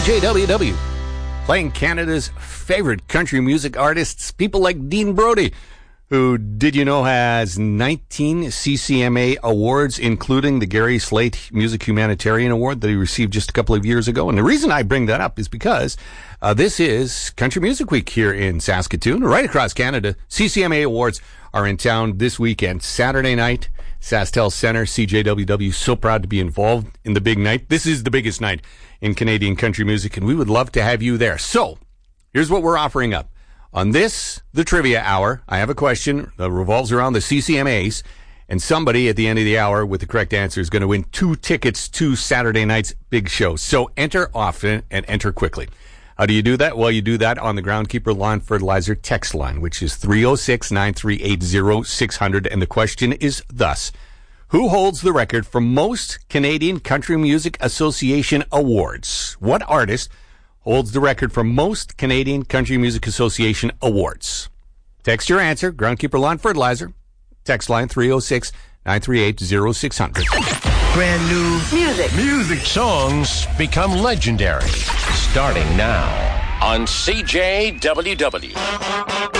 CJWW, playing Canada's favorite country music artists, people like Dean Brody, who, did you know, has 19 CCMA awards, including the Gary Slate Music Humanitarian Award that he received just a couple of years ago. And the reason I bring that up is because this is Country Music Week here in Saskatoon, right across Canada. CCMA awards are in town this weekend, Saturday night, SaskTel Center. CJWW, so proud to be involved in the big night. This is the biggest night in Canadian country music, and we would love to have you there. So, here's what we're offering up. On this, the Trivia Hour, I have a question that revolves around the CCMAs, and somebody at the end of the hour with the correct answer is going to win 2 tickets to Saturday night's big show. So enter often and enter quickly. How do you do that? Well, you do that on the Groundkeeper Lawn Fertilizer text line, which is 306-938-0600, and the question is thus: who holds the record for most Canadian Country Music Association awards? What artist holds the record for most Canadian Country Music Association awards? Text your answer, Groundkeeper Lawn Fertilizer. Text line 306-938-0600. Brand new music songs become legendary. Starting now on CJWW.